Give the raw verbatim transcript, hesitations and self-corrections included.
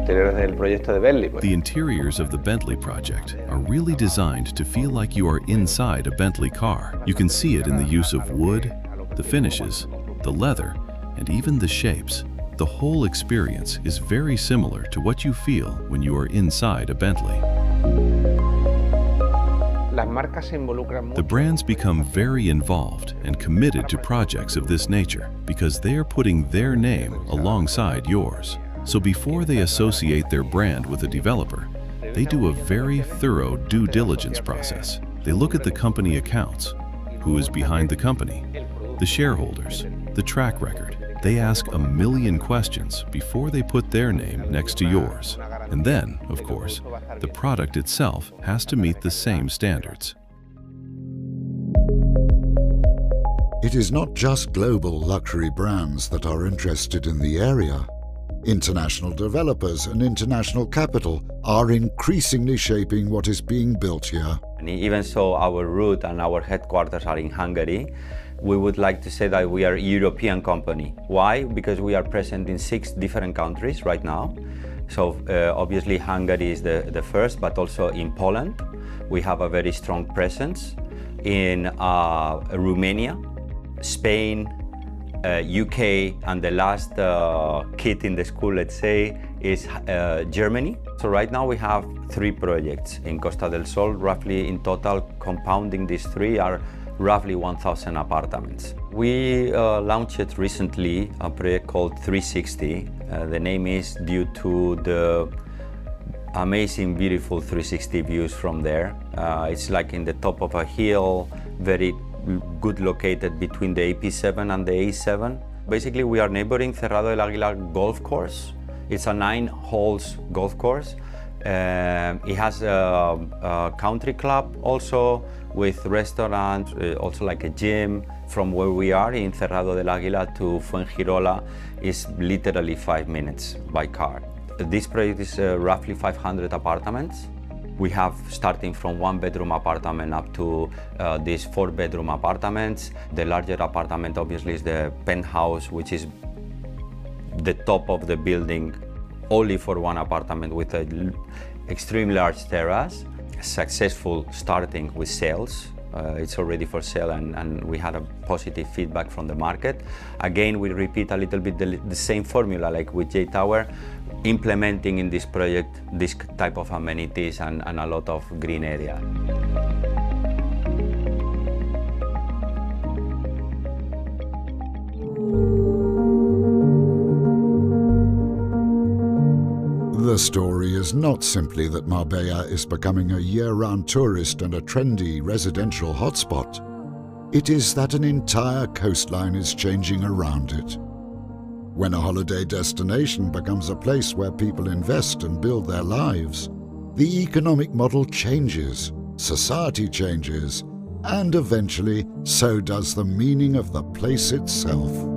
interiores del proyecto de Bentley. Pues. The interiors of the Bentley project are really designed to feel like you are inside a Bentley car. You can see it in the use of wood, the finishes, the leather, and even the shapes. The whole experience is very similar to what you feel when you are inside a Bentley. The brands become very involved and committed to projects of this nature because they are putting their name alongside yours. So before they associate their brand with a developer, they do a very thorough due diligence process. They look at the company accounts, who is behind the company, the shareholders, the track record. They ask a million questions before they put their name next to yours. And then, of course, the product itself has to meet the same standards. It is not just global luxury brands that are interested in the area. International developers and international capital are increasingly shaping what is being built here. And even so, our root and our headquarters are in Hungary. We would like to say that we are a European company. Why? Because we are present in six different countries right now. So uh, obviously Hungary is the, the first, but also in Poland. We have a very strong presence in uh, Romania, Spain, uh, U K, and the last uh, kid in the school, let's say, is uh, Germany. So right now we have three projects in Costa del Sol. Roughly in total, compounding these three are roughly one thousand apartments. We uh, launched recently a project called three sixty. Uh, the name is due to the amazing, beautiful three sixty views from there. Uh, it's like in the top of a hill, very good located between the A P seven and the A seven. Basically, we are neighboring Cerrado del Águila golf course. It's a nine holes golf course. Um, it has a, a country club also with restaurant, uh, also like a gym. From where we are in Cerrado del Águila to Fuengirola is literally five minutes by car. This project is uh, roughly five hundred apartments. We have starting from one bedroom apartment up to uh, these four bedroom apartments. The larger apartment obviously is the penthouse, which is the top of the building only for one apartment with an extremely large terrace. Successful starting with sales. Uh, it's already for sale and, and we had a positive feedback from the market. Again, we repeat a little bit the, the same formula like with J Tower, implementing in this project this type of amenities and, and a lot of green area. The story is not simply that Marbella is becoming a year-round tourist and a trendy residential hotspot. It is that an entire coastline is changing around it. When a holiday destination becomes a place where people invest and build their lives, the economic model changes, society changes, and eventually so does the meaning of the place itself.